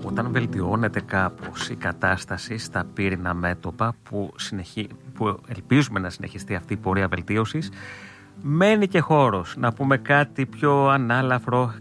όταν βελτιώνεται κάπως η κατάσταση στα πύριννα μέτωπα που ελπίζουμε να συνεχιστεί αυτή η πορεία βελτίωσης, μένει και χώρος να πούμε κάτι πιο ανάλαφρο,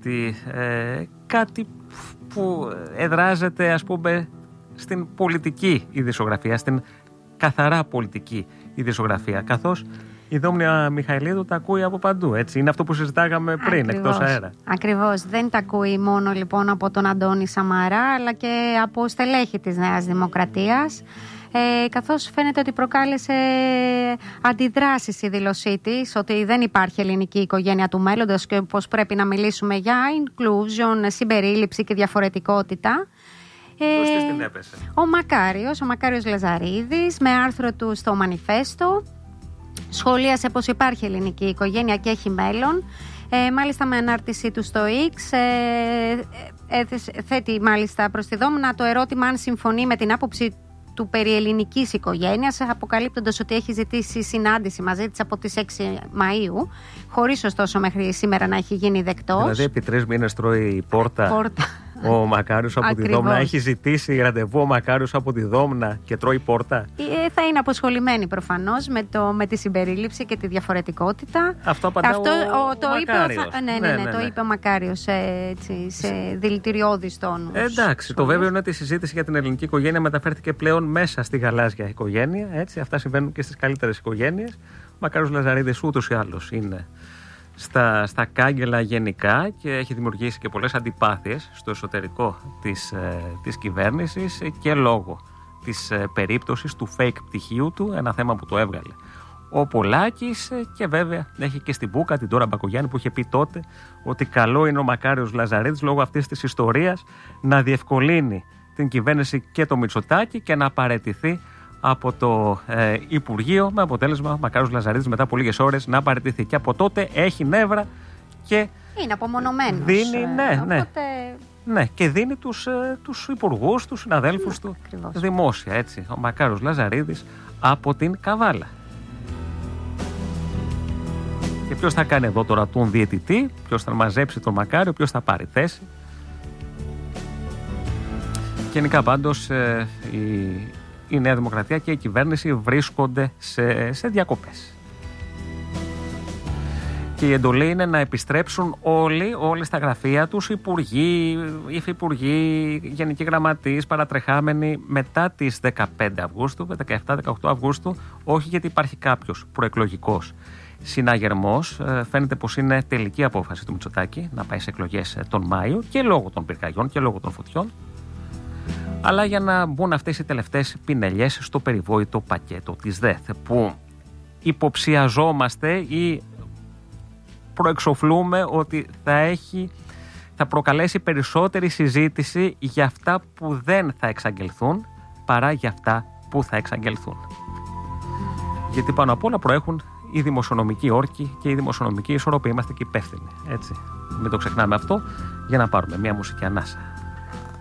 κάτι που εδράζεται ας πούμε στην πολιτική ειδησιογραφία, στην καθαρά πολιτική ειδησιογραφία, καθώς η Δόμνια Μιχαηλίδου τα ακούει από παντού, έτσι. Είναι αυτό που συζητάγαμε πριν, εκτός αέρα. Ακριβώς. Δεν τα ακούει μόνο λοιπόν από τον Αντώνη Σαμαρά, αλλά και από στελέχη της Νέας Δημοκρατίας. Καθώς φαίνεται ότι προκάλεσε αντιδράσεις η δήλωσή της, ότι δεν υπάρχει ελληνική οικογένεια του μέλλοντος και πως πρέπει να μιλήσουμε για inclusion, συμπερίληψη και διαφορετικότητα. Ποιος της την έπεσε? Ο Μακάριος Λαζαρίδης, με άρθρο του στο Μανιφέστο, σχολίασε πως υπάρχει ελληνική οικογένεια και έχει μέλλον. Μάλιστα με ανάρτησή του στο X θέτει μάλιστα προς τη Δόμνα το ερώτημα αν συμφωνεί με την άποψη του περί ελληνικής οικογένειας, αποκαλύπτοντας ότι έχει ζητήσει συνάντηση μαζί της από τις 6 Μαΐου, χωρίς ωστόσο μέχρι σήμερα να έχει γίνει δεκτός. Δηλαδή επί 3 μήνες τρώει πόρτα. Ο Μακάριος από τη Δόμνα. Έχει ζητήσει ραντεβού ο Μακάριος από τη Δόμνα και τρώει πόρτα. Θα είναι αποσχολημένοι προφανώς με τη συμπερίληψη και τη διαφορετικότητα. Αυτό απαντά ο Μακάριος. Το είπε ο Μακάριος σε δηλητηριώδεις τόνους. Εντάξει, το βέβαιο είναι ότι η συζήτηση για την ελληνική οικογένεια μεταφέρθηκε πλέον μέσα στη γαλάζια οικογένεια. Έτσι, αυτά συμβαίνουν και στις καλύτερες οικογένειες. Ο Μακάριος Λαζαρίδης ούτως ή άλλως είναι στα κάγκελα γενικά και έχει δημιουργήσει και πολλές αντιπάθειες στο εσωτερικό της κυβέρνησης και λόγω της περίπτωσης του fake πτυχίου του, ένα θέμα που το έβγαλε ο Πολάκης, και βέβαια έχει και στην Μπούκα την Ντόρα Μπακογιάννη που είχε πει τότε ότι καλό είναι ο Μακάριος Λαζαρίδης λόγω αυτής της ιστορίας να διευκολύνει την κυβέρνηση και το Μητσοτάκη και να παραιτηθεί από το Υπουργείο, με αποτέλεσμα ο Μακάριος Λαζαρίδης μετά από λίγες ώρες να παραιτηθεί. Και από τότε έχει νεύρα και είναι απομονωμένος. Δίνει, και δίνει τους υπουργούς, τους συναδέλφους του ακριβώς. Δημόσια, έτσι. Ο Μακάριος Λαζαρίδης από την Καβάλα. Και ποιος θα κάνει εδώ τώρα τον διαιτητή, ποιος θα μαζέψει τον Μακάριο, ποιος θα πάρει θέση. Γενικά πάντως η Νέα Δημοκρατία και η κυβέρνηση βρίσκονται σε διακοπές. Και η εντολή είναι να επιστρέψουν όλοι στα γραφεία τους, υπουργοί, υφυπουργοί, γενικοί γραμματείς, παρατρεχάμενοι μετά τις 15 Αυγούστου, 17-18 Αυγούστου, όχι γιατί υπάρχει κάποιος προεκλογικός συναγερμός. Φαίνεται πως είναι τελική απόφαση του Μητσοτάκη να πάει σε εκλογές τον Μάιο και λόγω των πυρκαγιών και λόγω των φωτιών, αλλά για να μπουν αυτές οι τελευταίες πινελιές στο περιβόητο πακέτο της ΔΕΘ, που υποψιαζόμαστε ή προεξοφλούμε ότι θα προκαλέσει περισσότερη συζήτηση για αυτά που δεν θα εξαγγελθούν παρά για αυτά που θα εξαγγελθούν. Γιατί πάνω απ' όλα προέχουν οι δημοσιονομικοί όρκοι και η δημοσιονομική ισορροπία. Είμαστε και υπεύθυνοι, έτσι. Μην το ξεχνάμε αυτό, για να πάρουμε μια μουσική ανάσα.